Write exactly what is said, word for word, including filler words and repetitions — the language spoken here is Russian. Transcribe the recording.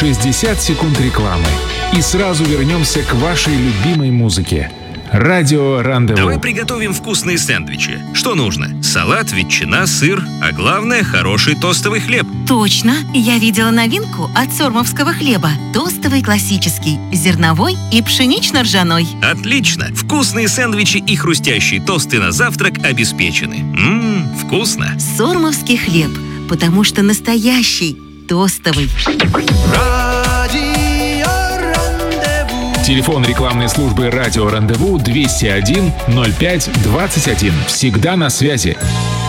шестьдесят секунд рекламы. И сразу вернемся к вашей любимой музыке. Радио Рандеву. Давай приготовим вкусные сэндвичи. Что нужно? Салат, ветчина, сыр, а главное, хороший тостовый хлеб. Точно! Я видела новинку от сормовского хлеба. Тостовый классический, зерновой и пшенично-ржаной. Отлично! Вкусные сэндвичи и хрустящие тосты на завтрак обеспечены. Ммм, вкусно! Сормовский хлеб, потому что настоящий, тостовый. Телефон рекламной службы «Радио Рандеву» двести один ноль пять двадцать один. Всегда на связи.